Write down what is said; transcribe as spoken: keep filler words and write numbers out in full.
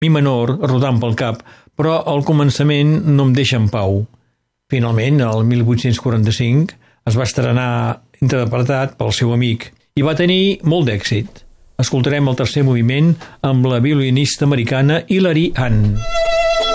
mi menor rodant pel cap, però al començament no em deixa en pau. Finalment, el mil vuit-cents quaranta-cinc, es va estrenar interpretat pel seu amic i va tenir molt d'èxit. Escoltarem el tercer moviment amb la violinista americana Hilary Hahn.